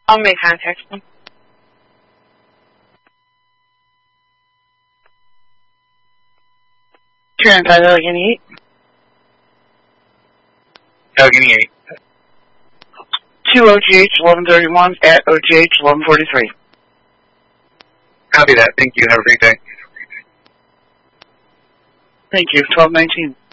I'll make contact with them. Transit Allegheny 8. Allegheny 8. 2 OGH 1131 at OGH 1143. Copy that. Thank you. Have a great day. Thank you. 1219.